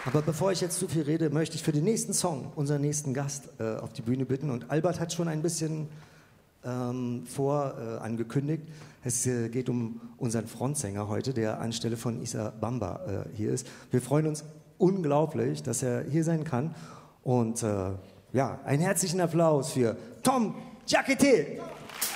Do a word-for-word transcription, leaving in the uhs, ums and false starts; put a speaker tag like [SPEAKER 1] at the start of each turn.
[SPEAKER 1] Aber bevor ich jetzt zu viel rede, möchte ich für den nächsten Song unseren nächsten Gast äh, auf die Bühne bitten. Und Albert hat schon ein bisschen ähm, vor äh, angekündigt. Es äh, geht um unseren Frontsänger heute, der anstelle von Issa Bamba äh, hier ist. Wir freuen uns unglaublich, dass er hier sein kann. Und äh, ja, einen herzlichen Applaus für Tom Giachetti.